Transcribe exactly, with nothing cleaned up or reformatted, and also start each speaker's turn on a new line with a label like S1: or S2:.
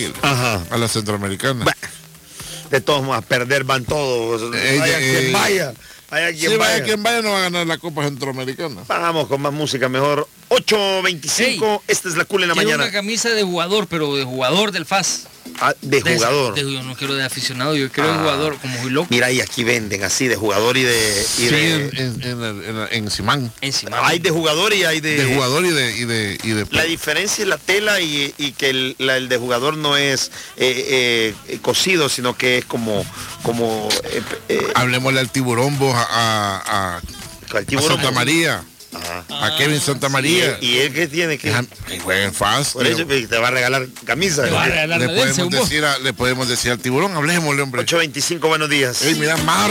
S1: Chile.
S2: Ajá.
S1: A la Centroamericana.
S2: Bah, de todos modos, a perder van todos.
S1: Eh,
S2: vaya
S1: eh,
S2: quien vaya. Vaya quien
S1: sí,
S2: vaya.
S1: vaya quien vaya no va a ganar la Copa Centroamericana.
S2: Vamos con más música mejor. ocho veinticinco, esta es la cool en la
S3: Quiero
S2: mañana.
S3: una camisa de jugador, pero de jugador del F A S.
S2: Ah, de
S3: De-
S2: jugador.
S3: de- yo no quiero de aficionado, yo quiero de
S2: Ah.
S3: jugador, como muy loco.
S2: Mira, y aquí venden así de jugador y de... Y
S1: Sí,
S2: de
S1: en, en, en, el- en, el- en Simán.
S3: Encima.
S2: hay de jugador y hay de...
S1: De jugador y de... Y de, y de
S2: La diferencia es la tela y, y que el, la- el de jugador no es eh, eh, cosido, sino que es como... como eh, eh,
S1: Hablemosle al tiburón vos a, a, a-
S2: al
S1: a
S2: tiburón.
S1: Santa María.
S2: Ajá.
S1: A Kevin Santa María.
S2: ¿Y él qué tiene? que
S1: Que juega en fast.
S2: Por eso te va a regalar camisa.
S3: Te va a
S1: Le,
S3: regalar
S1: le
S3: la de él,
S1: podemos
S3: según vos.
S1: decir a- le podemos decir al tiburón, hablemosle, hombre.
S2: ocho veinticinco, buenos días.
S1: Ey, mira, más